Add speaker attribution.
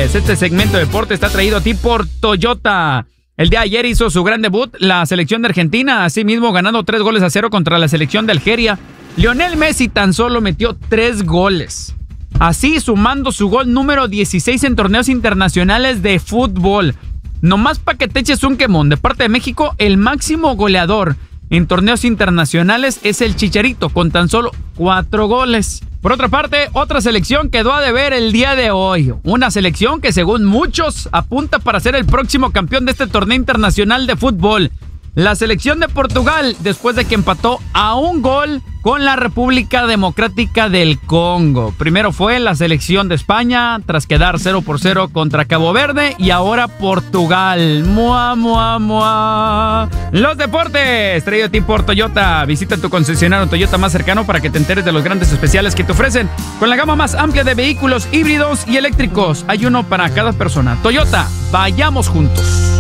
Speaker 1: Deportes. Este segmento de deporte está traído a ti por Toyota. El día de ayer hizo su gran debut la selección de Argentina, asimismo ganando 3-0 contra la selección de Algeria. Lionel Messi tan solo metió 3 goles. Así sumando su gol número 16 en torneos internacionales de fútbol. Nomás para que te eches un quemón. De parte de México, el máximo goleador en torneos internacionales es el Chicharito, con tan solo 4 goles. Por otra parte, otra selección quedó a deber el día de hoy. Una selección que según muchos apunta para ser el próximo campeón de este torneo internacional de fútbol. La selección de Portugal, después de que empató a 1 gol con la República Democrática del Congo. Primero fue la selección de España, tras quedar 0-0 contra Cabo Verde, y ahora Portugal. ¡Mua, mua, mua! Los deportes, traído a ti por Toyota. Visita tu concesionario Toyota más cercano para que te enteres de los grandes especiales que te ofrecen. Con la gama más amplia de vehículos híbridos y eléctricos, hay uno para cada persona. Toyota, vayamos juntos.